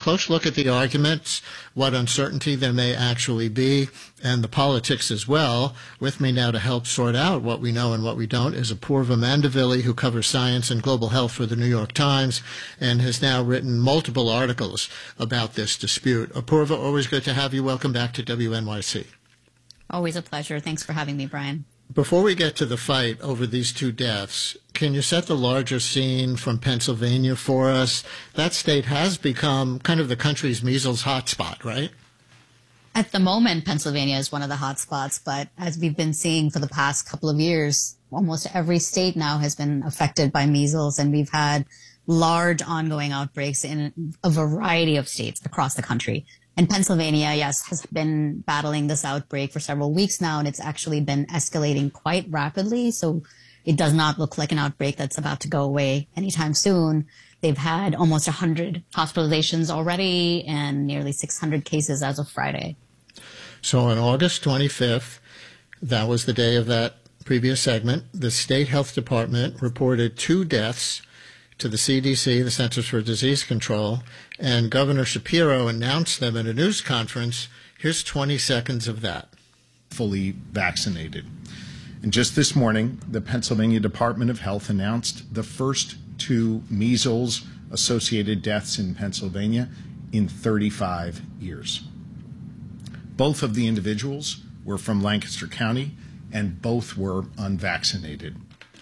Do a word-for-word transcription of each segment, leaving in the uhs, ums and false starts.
close look at the arguments, what uncertainty there may actually be, and the politics as well. With me now to help sort out what we know and what we don't is Apoorva Mandavilli, who covers science and global health for the New York Times and has now written multiple articles about this dispute. Apoorva, always good to have you. Welcome back to W N Y C. Always a pleasure. Thanks for having me, Brian. Before we get to the fight over these two deaths, can you set the larger scene from Pennsylvania for us? That state has become kind of the country's measles hotspot, right? At the moment, Pennsylvania is one of the hotspots, but as we've been seeing for the past couple of years, almost every state now has been affected by measles, and we've had large ongoing outbreaks in a variety of states across the country. And Pennsylvania, yes, has been battling this outbreak for several weeks now, and it's actually been escalating quite rapidly. So it does not look like an outbreak that's about to go away anytime soon. They've had almost one hundred hospitalizations already and nearly six hundred cases as of Friday. So on August twenty-fifth, that was the day of that previous segment, the state health department reported two deaths to the C D C, the Centers for Disease Control, and Governor Shapiro announced them at a news conference. Here's twenty seconds of that. Fully vaccinated. And just this morning, the Pennsylvania Department of Health announced the first two measles-associated deaths in Pennsylvania in thirty-five years. Both of the individuals were from Lancaster County, and both were unvaccinated.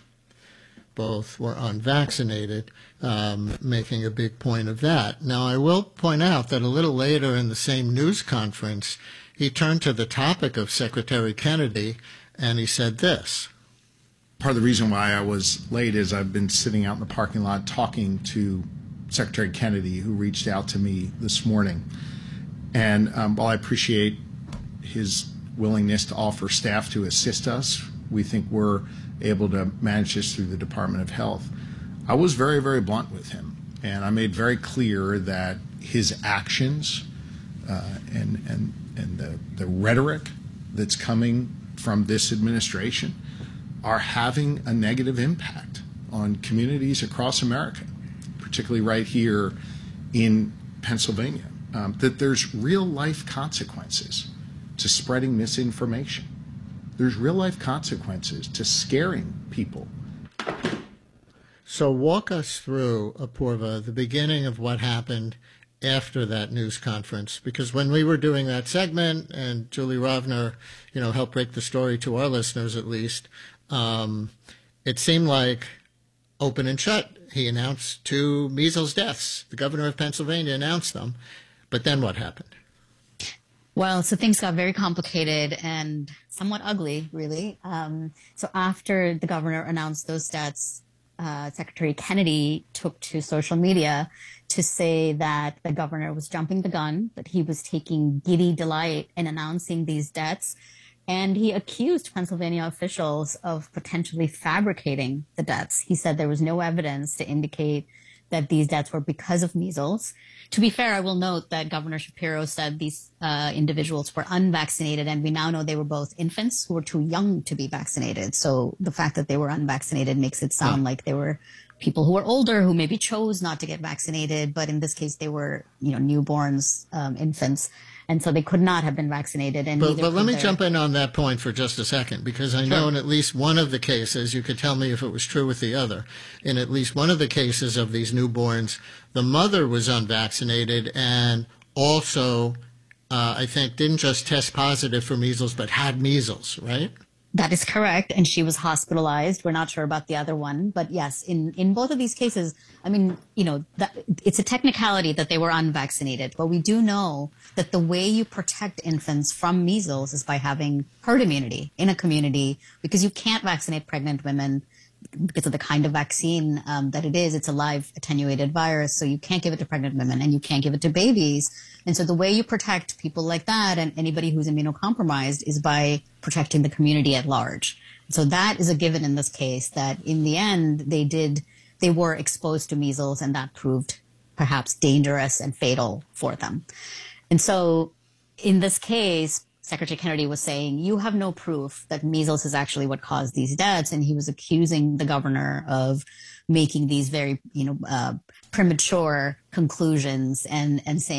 Both were unvaccinated, um, making a big point of that. Now, I will point out that a little later in the same news conference, he turned to the topic of Secretary Kennedy, and he said this. Part of the reason why I was late is I've been sitting out in the parking lot talking to Secretary Kennedy, who reached out to me this morning. And um, while I appreciate his willingness to offer staff to assist us, we think we're able to manage this through the Department of Health. I was very, very blunt with him, and I made very clear that his actions uh, and, and, and the, the rhetoric that's coming from this administration are having a negative impact on communities across America, particularly right here in Pennsylvania, um, that there's real-life consequences to spreading misinformation. There's real-life consequences to scaring people. So walk us through, Apoorva, the beginning of what happened after that news conference. Because when we were doing that segment, and Julie Rovner, you know, helped break the story to our listeners at least, um, it seemed like open and shut. He announced two measles deaths. The governor of Pennsylvania announced them. But then what happened? Well, so things got very complicated and somewhat ugly, really. Um, so after the governor announced those stats, uh, Secretary Kennedy took to social media to say that the governor was jumping the gun, that he was taking giddy delight in announcing these deaths. And he accused Pennsylvania officials of potentially fabricating the deaths. He said there was no evidence to indicate that these deaths were because of measles. To be fair, I will note that Governor Shapiro said these uh, individuals were unvaccinated, and we now know they were both infants who were too young to be vaccinated. So the fact that they were unvaccinated makes it sound yeah. like they were people who were older who maybe chose not to get vaccinated, but in this case they were, you know, newborns, um, infants. And so they could not have been vaccinated. And but, but let me their... jump in on that point for just a second, because I know sure. in at least one of the cases, you could tell me if it was true with the other, in at least one of the cases of these newborns, the mother was unvaccinated and also, uh, I think, didn't just test positive for measles, but had measles, right? That is correct. And she was hospitalized. We're not sure about the other one. But yes, in, in both of these cases, I mean, you know, that, it's a technicality that they were unvaccinated. But we do know that the way you protect infants from measles is by having herd immunity in a community, because you can't vaccinate pregnant women because of the kind of vaccine um, that it is. It's a live attenuated virus, so you can't give it to pregnant women and you can't give it to babies. And so the way you protect people like that and anybody who's immunocompromised is by protecting the community at large. So that is a given in this case, that in the end they did, they were exposed to measles, and that proved perhaps dangerous and fatal for them. And so in this case, Secretary Kennedy was saying, you have no proof that measles is actually what caused these deaths. And he was accusing the governor of making these very, you know, uh, premature conclusions and, and saying,